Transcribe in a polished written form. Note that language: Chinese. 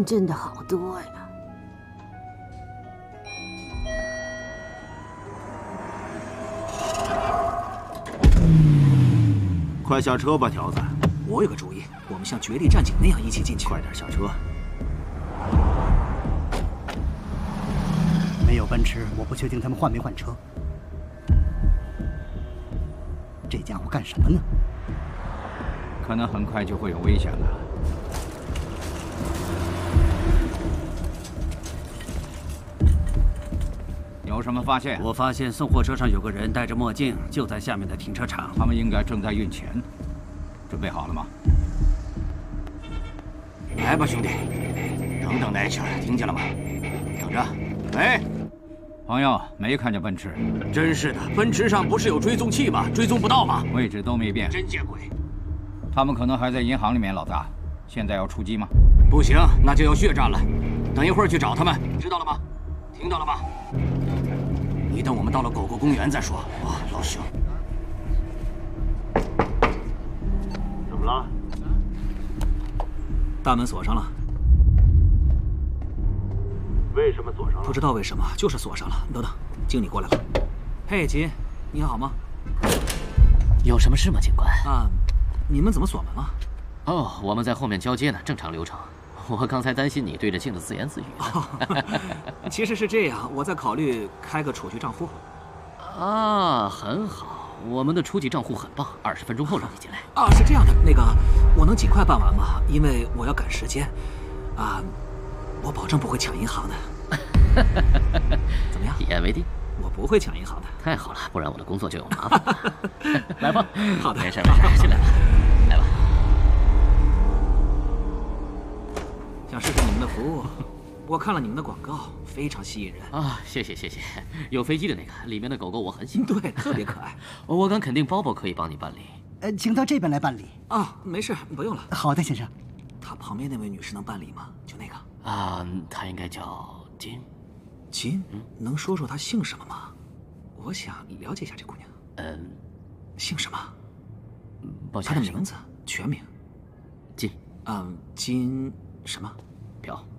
真的好多呀。 快下车吧，条子。 我有个主意，我们像绝地战警那样一起进去。 快点下车。 没有奔驰，我不确定他们换没换车。这家伙干什么呢？ 可能很快就会有危险了。有什么发现？ 我发现送货车上有个人戴着墨镜，就在下面的停车场。 他们应该正在运钱。准备好了吗？ 来吧，兄弟。等等，奈切，听见了吗？等着。喂， 朋友，没看见奔驰。 真是的，奔驰上不是有追踪器吗？追踪不到吗？ 位置都没变。 真见鬼！ 他们可能还在银行里面，老大。现在要出击吗？ 不行，那就要血战了。等一会儿去找他们，知道了吗？听到了吗？你等我们到了狗狗公园再说。啊，老兄。怎么了？ 大门锁上了。 为什么锁上了？ 不知道为什么，就是锁上了。等等，经理过来了。嘿，秦，你好吗？ 有什么事吗，警官？ 啊，你们怎么锁门了？ 哦，我们在后面交接呢，正常流程。我刚才担心你对着镜子自言自语。 其实是这样，我在考虑开个储蓄账户。 啊，很好，我们的初级账户很棒，20分钟后让你进来。 啊，是这样的，那个，我能尽快办完吗？因为我要赶时间。啊，我保证不会抢银行的。怎么样？ 一言为定。 我不会抢银行的。 太好了，不然我的工作就有麻烦了。来吧。 好的， 没事没事，进来吧，来吧。 想试试你们的服务。我看了你们的广告，非常吸引人啊！谢谢谢谢，有飞机的那个，里面的狗狗我很喜欢， 对，特别可爱。 我敢肯定，包包可以帮你办理。 请到这边来办理。 啊，没事，不用了。 好的，先生。 他旁边那位女士能办理吗？就那个啊，她应该叫金。 金？能说说她姓什么吗？我想了解一下这姑娘。姓什么？ 抱歉， 她的名字全名。 金。 金什么？ 朴。